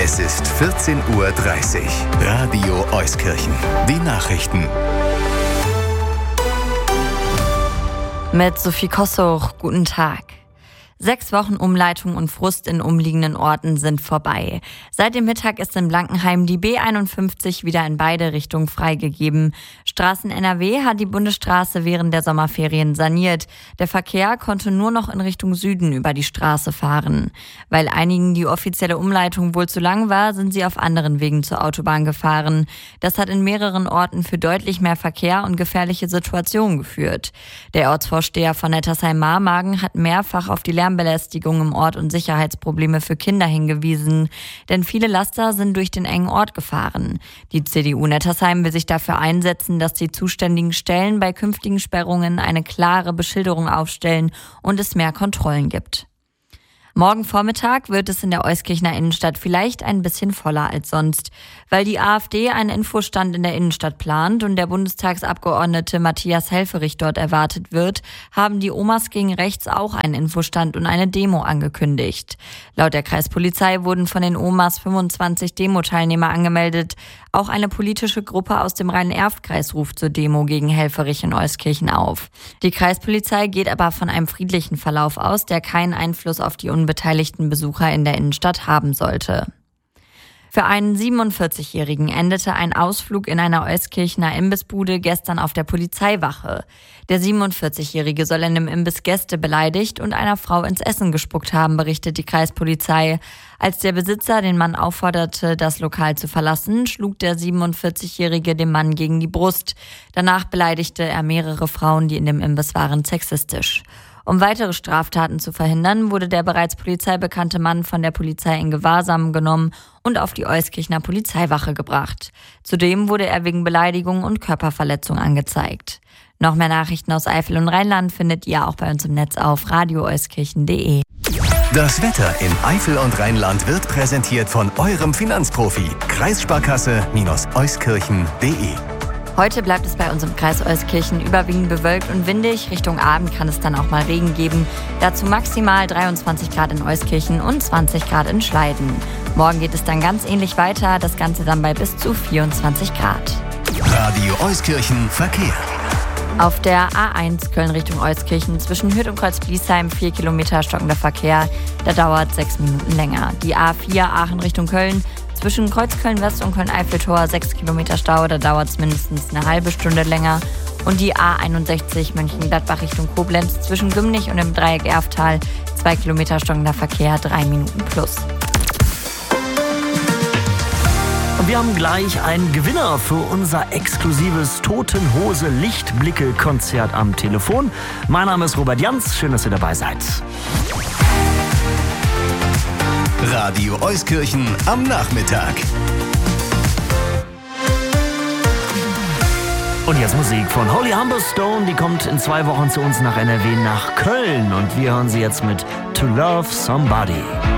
Es ist 14:30 Uhr. Radio Euskirchen. Die Nachrichten. Mit Sophie Kossoch, guten Tag. 6 Wochen Umleitung und Frust in umliegenden Orten sind vorbei. Seit dem Mittag ist in Blankenheim die B51 wieder in beide Richtungen freigegeben. Straßen NRW hat die Bundesstraße während der Sommerferien saniert. Der Verkehr konnte nur noch in Richtung Süden über die Straße fahren. Weil einigen die offizielle Umleitung wohl zu lang war, sind sie auf anderen Wegen zur Autobahn gefahren. Das hat in mehreren Orten für deutlich mehr Verkehr und gefährliche Situationen geführt. Der Ortsvorsteher von Nettersheim-Marmagen hat mehrfach auf die Lärmbelästigung im Ort und Sicherheitsprobleme für Kinder hingewiesen. Denn viele Laster sind durch den engen Ort gefahren. Die CDU Nettersheim will sich dafür einsetzen, dass die zuständigen Stellen bei künftigen Sperrungen eine klare Beschilderung aufstellen und es mehr Kontrollen gibt. Morgen Vormittag wird es in der Euskirchener Innenstadt vielleicht ein bisschen voller als sonst. Weil die AfD einen Infostand in der Innenstadt plant und der Bundestagsabgeordnete Matthias Helfferich dort erwartet wird, haben die Omas gegen Rechts auch einen Infostand und eine Demo angekündigt. Laut der Kreispolizei wurden von den Omas 25 Demo-Teilnehmer angemeldet. Auch eine politische Gruppe aus dem Rhein-Erft-Kreis ruft zur Demo gegen Helfferich in Euskirchen auf. Die Kreispolizei geht aber von einem friedlichen Verlauf aus, der keinen Einfluss auf die unbeteiligten Besucher in der Innenstadt haben sollte. Für einen 47-Jährigen endete ein Ausflug in einer Euskirchener Imbissbude gestern auf der Polizeiwache. Der 47-Jährige soll in dem Imbiss Gäste beleidigt und einer Frau ins Essen gespuckt haben, berichtet die Kreispolizei. Als der Besitzer den Mann aufforderte, das Lokal zu verlassen, schlug der 47-Jährige dem Mann gegen die Brust. Danach beleidigte er mehrere Frauen, die in dem Imbiss waren, sexistisch. Um weitere Straftaten zu verhindern, wurde der bereits polizeibekannte Mann von der Polizei in Gewahrsam genommen und auf die Euskirchener Polizeiwache gebracht. Zudem wurde er wegen Beleidigung und Körperverletzung angezeigt. Noch mehr Nachrichten aus Eifel und Rheinland findet ihr auch bei uns im Netz auf radioeuskirchen.de. Das Wetter in Eifel und Rheinland wird präsentiert von eurem Finanzprofi. Kreissparkasse-euskirchen.de. Heute bleibt es bei uns im Kreis Euskirchen überwiegend bewölkt und windig. Richtung Abend kann es dann auch mal Regen geben. Dazu maximal 23 Grad in Euskirchen und 20 Grad in Schleiden. Morgen geht es dann ganz ähnlich weiter, das Ganze dann bei bis zu 24 Grad. Radio Euskirchen Verkehr. Auf der A1 Köln Richtung Euskirchen zwischen Hürth und Kreuz-Bliesheim 4 Kilometer stockender Verkehr. Da dauert 6 Minuten länger. Die A4 Aachen Richtung Köln zwischen Kreuzköln-West und Köln-Eiffeltor 6 Kilometer Stau. Da dauert es mindestens eine halbe Stunde länger. Und die A61 Mönchengladbach Richtung Koblenz zwischen Gümnich und dem Dreieck Erftal 2 Kilometer stockender Verkehr, 3 Minuten plus. Und wir haben gleich einen Gewinner für unser exklusives Toten-Hose-Lichtblicke-Konzert am Telefon. Mein Name ist Robert Jans, schön, dass ihr dabei seid. Radio Euskirchen am Nachmittag. Und jetzt Musik von Holy Humberstone, die kommt in 2 Wochen zu uns nach NRW, nach Köln. Und wir hören sie jetzt mit To Love Somebody.